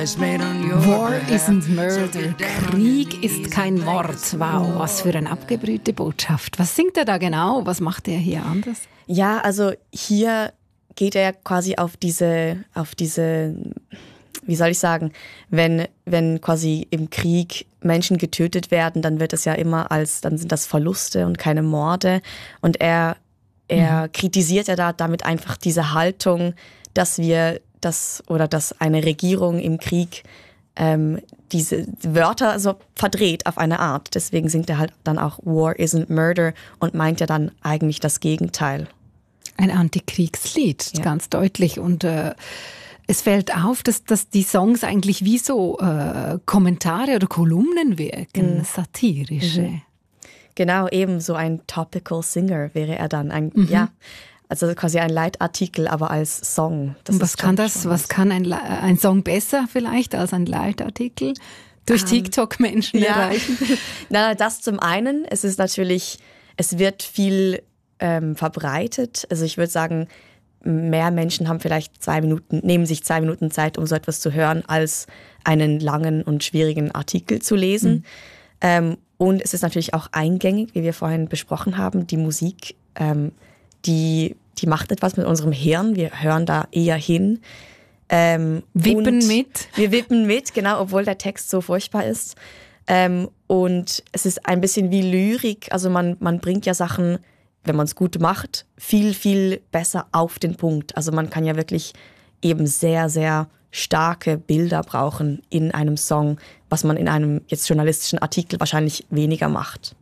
War isn't murder. Krieg ist kein Mord. Wow, was für eine abgebrühte Botschaft. Was singt er da genau? Was macht er hier anders? Ja, also hier geht er quasi auf diese, wie soll ich sagen, wenn quasi im Krieg Menschen getötet werden, dann wird es ja immer dann sind das Verluste und keine Morde. Und er kritisiert ja damit einfach diese Haltung, dass eine Regierung im Krieg diese Wörter so verdreht auf eine Art. Deswegen singt er halt dann auch War isn't murder und meint ja dann eigentlich das Gegenteil. Ein Antikriegslied, ja. Ganz deutlich. Und es fällt auf, dass die Songs eigentlich wie so Kommentare oder Kolumnen wirken, satirische. Mhm. Genau, eben so ein Topical Singer wäre er dann. Also quasi ein Leitartikel, aber als Song. Und was kann ein Song besser vielleicht als ein Leitartikel durch TikTok Menschen erreichen? Na, das zum einen. Es wird viel verbreitet. Also ich würde sagen, mehr Menschen haben vielleicht nehmen sich 2 Minuten Zeit, um so etwas zu hören, als einen langen und schwierigen Artikel zu lesen. Und es ist natürlich auch eingängig, wie wir vorhin besprochen haben. Die Musik, die macht etwas mit unserem Hirn. Wir hören da eher hin. Wippen mit? Wir wippen mit, genau, obwohl der Text so furchtbar ist. Und es ist ein bisschen wie Lyrik. Also man bringt ja Sachen, wenn man es gut macht, viel, viel besser auf den Punkt. Also man kann ja wirklich eben sehr, sehr starke Bilder brauchen in einem Song, was man in einem jetzt journalistischen Artikel wahrscheinlich weniger macht.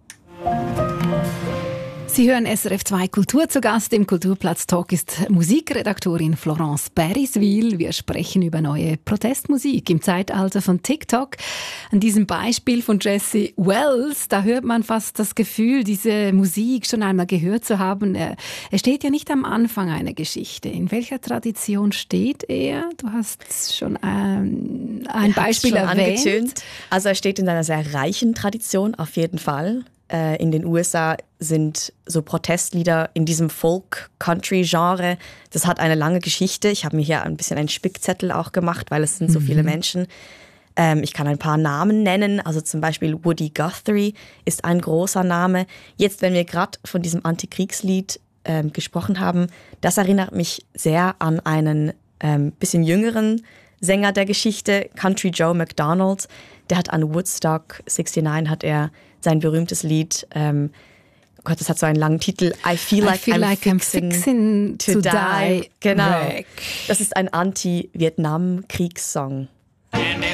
Sie hören SRF 2 Kultur zu Gast. Im Kulturplatz Talk ist Musikredaktorin Florence Beriswil. Wir sprechen über neue Protestmusik im Zeitalter von TikTok. An diesem Beispiel von Jesse Wells, da hört man fast das Gefühl, diese Musik schon einmal gehört zu haben. Er steht ja nicht am Anfang einer Geschichte. In welcher Tradition steht er? Du hast schon ein Beispiel erwähnt. Angetönt. Also er steht in einer sehr reichen Tradition, auf jeden Fall. In den USA sind so Protestlieder in diesem Folk-Country-Genre, das hat eine lange Geschichte. Ich habe mir hier ein bisschen einen Spickzettel auch gemacht, weil es sind so viele Menschen. Ich kann ein paar Namen nennen, also zum Beispiel Woody Guthrie ist ein großer Name. Jetzt, wenn wir gerade von diesem Antikriegslied gesprochen haben, das erinnert mich sehr an einen bisschen jüngeren Sänger der Geschichte, Country Joe McDonald. Der hat an Woodstock 69 hat er sein berühmtes Lied, das hat so einen langen Titel, I feel like I'm fixing to die. Genau. Das ist ein Anti-Vietnam-Kriegssong. And